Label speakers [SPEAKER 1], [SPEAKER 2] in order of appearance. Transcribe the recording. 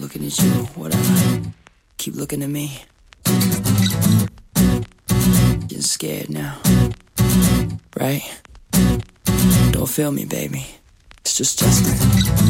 [SPEAKER 1] looking at you, whatever. Keep looking at me. Getting scared now, right? Don't feel me, baby. It's just Justin.